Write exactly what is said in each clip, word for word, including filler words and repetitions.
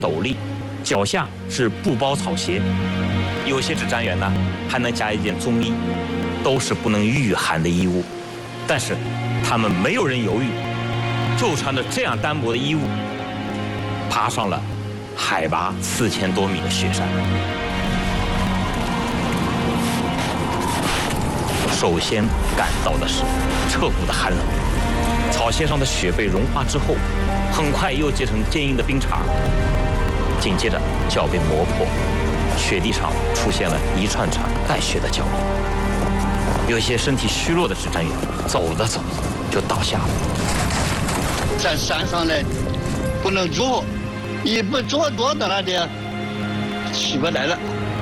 斗笠，脚下是布包草鞋，有些指战员呢还能加一件棕衣，都是不能御寒的衣物。但是他们没有人犹豫，就穿着这样单薄的衣物，爬上了海拔四千多米的雪山。首先感到的是彻骨的寒冷，草鞋上的雪被融化之后，很快又结成坚硬的冰碴，紧接着脚被磨破，雪地上出现了一串串带血的脚印。有些身体虚弱的指战员走着走着就倒下了。 在山上呢，不能坐，一不坐坐到那里起不来了。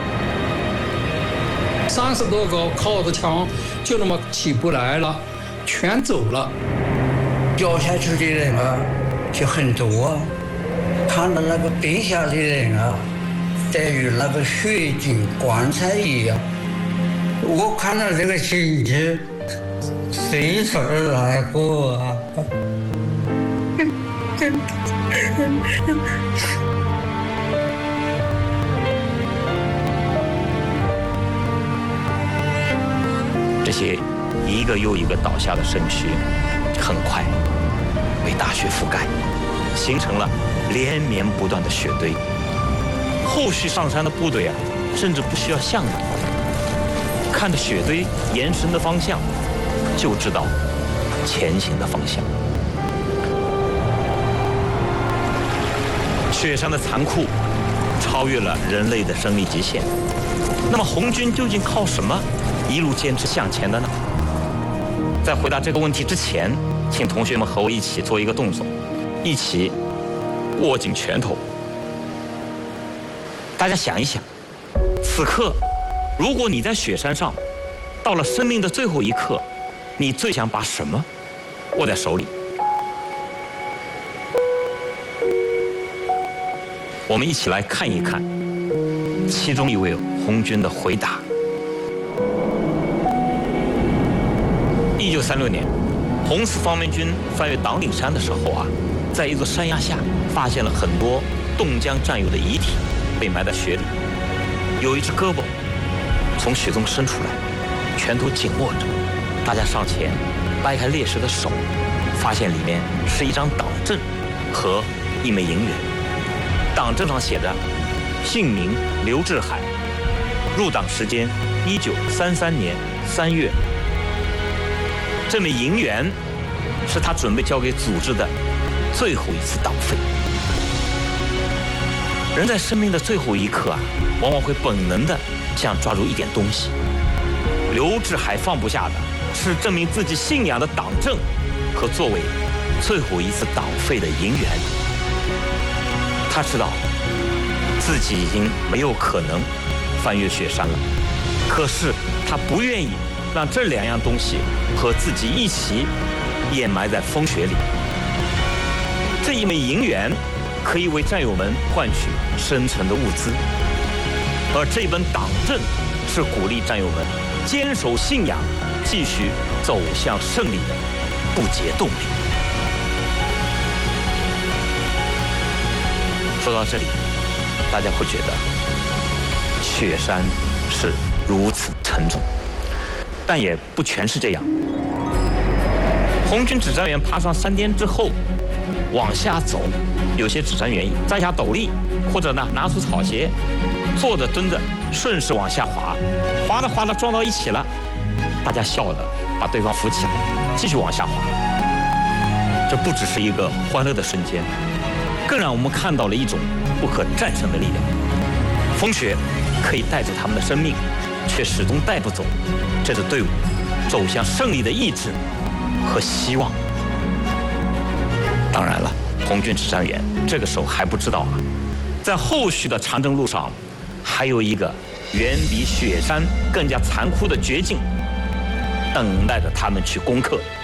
三十多个靠着墙，就那么起不来了，全走了。 掉下去的人啊，就很多啊。看到那个冰下的人啊，等于那个雪景棺材一样。我看到这个情景，随手而过啊。 这些一个又一个倒下的身躯，很快被大雪覆盖，形成了连绵不断的雪堆。后续上山的部队啊，甚至不需要向导，看着雪堆延伸的方向，就知道前行的方向。雪山的残酷超越了人类的生理极限。那么红军究竟靠什么一路坚持向前的呢？在回答这个问题之前，请同学们和我一起做一个动作，一起握紧拳头。大家想一想，此刻如果你在雪山上，到了生命的最后一刻，你最想把什么握在手里？我们一起来看一看其中一位红军的回答。一九三六年，红四方面军翻越党顶山的时候啊，在一座山崖下发现了很多冻僵战友的遗体，被埋在雪里。有一只胳膊从雪中伸出来，拳头紧握着。大家上前掰开烈士的手，发现里面是一张党证和一枚银元。党证上写着姓名刘志海，入党时间一九三三年三月。这枚银元是他准备交给组织的最后一次党费。人在生命的最后一刻啊，往往会本能的想抓住一点东西。刘志海放不下的是证明自己信仰的党证和作为最后一次党费的银元。他知道自己已经没有可能翻越雪山了，可是他不愿意让这两样东西和自己一起掩埋在风雪里。这一枚银元可以为战友们换取生存的物资，而这本党证是鼓励战友们坚守信仰，继续走向胜利的不竭动力。说到这里，大家会觉得雪山是如此沉重，但也不全是这样。红军指战员爬上山巅之后往下走，有些指战员摘下斗笠，或者呢拿出草鞋，坐着蹲着顺势往下滑，滑着滑着撞到一起了，大家笑着把对方扶起来，继续往下滑。这不只是一个欢乐的瞬间，更让我们看到了一种不可战胜的力量。风雪可以带走他们的生命，却始终带不走这支队伍走向胜利的意志和希望。当然了，红军指战员这个时候还不知道啊，在后续的长征路上，还有一个远比雪山更加残酷的绝境等待着他们去攻克。